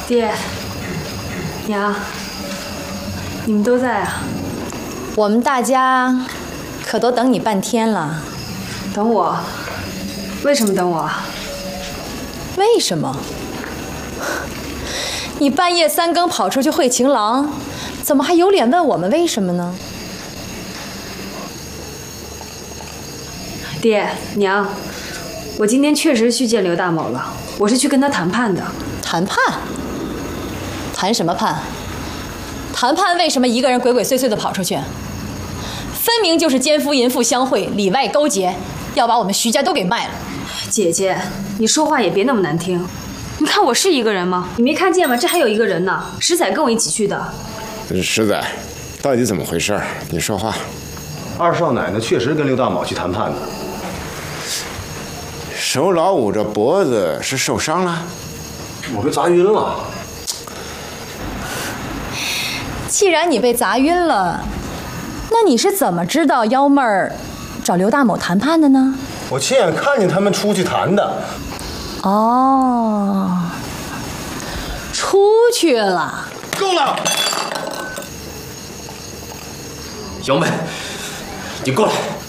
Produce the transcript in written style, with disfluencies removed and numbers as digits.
爹，娘，你们都在啊？ 我们大家可都等你半天了。 等我？为什么等我？ 为什么？你半夜3更跑出去会情郎，怎么还有脸问我们为什么呢？ 爹娘，我今天确实去见刘大某了，我是去跟他谈判的。 谈判？谈什么判？谈判为什么一个人鬼鬼祟祟的跑出去？分明就是奸夫淫妇相会，里外勾结，要把我们徐家都给卖了。 姐姐，你说话也别那么难听。你看我是一个人吗？你没看见吗？这还有一个人呢，石仔跟我一起去的。 石仔，到底怎么回事？你说话。 二少奶奶确实跟刘大卯去谈判的。 手老捂着脖子是受伤了？ 我被砸晕了。 既然你被砸晕了，那你是怎么知道幺妹儿找刘大某谈判的呢？ 我亲眼看见他们出去谈的。 哦，出去了。 够了！ 幺妹，你过来。